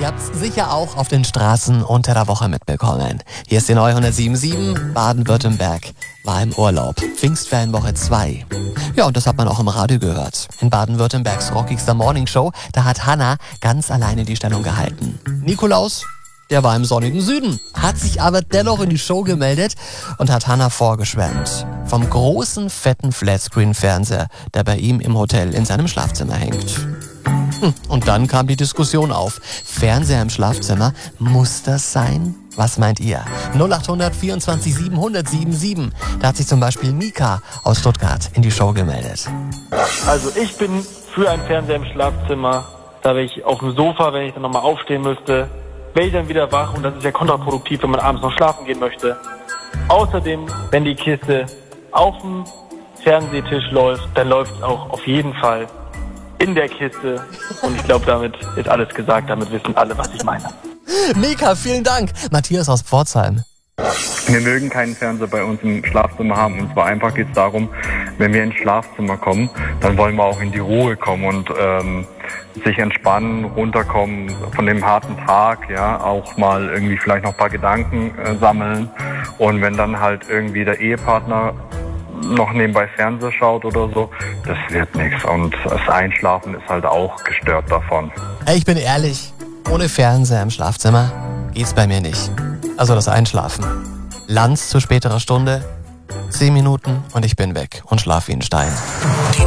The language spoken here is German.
habt's sicher auch auf den Straßen unter der Woche mitbekommen. Hier ist die neue 107.7. Baden-Württemberg war im Urlaub. Pfingstferienwoche 2. Ja, und das hat man auch im Radio gehört. In Baden-Württembergs rockigster Morningshow, da hat Hanna ganz alleine die Stellung gehalten. Nikolaus, der war im sonnigen Süden, hat sich aber dennoch in die Show gemeldet und hat Hanna vorgeschwärmt. Vom großen, fetten Flatscreen-Fernseher, der bei ihm im Hotel in seinem Schlafzimmer hängt. Und dann kam die Diskussion auf. Fernseher im Schlafzimmer, muss das sein? Was meint ihr? 0800 24 700 77. Da hat sich zum Beispiel Mika aus Stuttgart in die Show gemeldet. Also ich bin für einen Fernseher im Schlafzimmer. Da wäre ich auf dem Sofa, wenn ich dann nochmal aufstehen müsste. Wäre ich dann wieder wach und das ist ja kontraproduktiv, wenn man abends noch schlafen gehen möchte. Außerdem, wenn die Kiste auf dem Fernsehtisch läuft, dann läuft es auch auf jeden Fall in der Kiste. Und ich glaube, damit ist alles gesagt. Damit wissen alle, was ich meine. Mika, vielen Dank. Matthias aus Pforzheim. Wir mögen keinen Fernseher bei uns im Schlafzimmer haben. Und zwar einfach geht es darum, wenn wir ins Schlafzimmer kommen, dann wollen wir auch in die Ruhe kommen und sich entspannen, runterkommen von dem harten Tag, ja, auch mal irgendwie vielleicht noch ein paar Gedanken sammeln. Und wenn dann halt irgendwie der Ehepartner noch nebenbei Fernseher schaut oder so, das wird nichts. Und das Einschlafen ist halt auch gestört davon. Ich bin ehrlich, ohne Fernseher im Schlafzimmer geht's bei mir nicht. Also das Einschlafen. Lanz zu späterer Stunde, 10 Minuten und ich bin weg und schlaf wie ein Stein.